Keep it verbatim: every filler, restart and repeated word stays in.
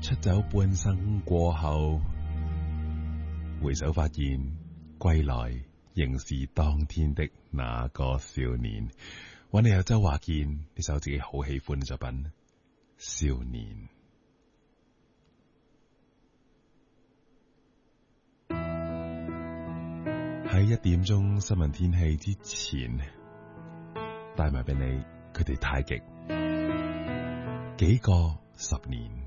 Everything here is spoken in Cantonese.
出走半生過後，回首發現歸來仍是當天的那個少年。揾你有周華健呢首自己好喜歡嘅作品《少年》。喺一點鐘新聞天氣之前，帶埋俾你佢哋太極幾個十年。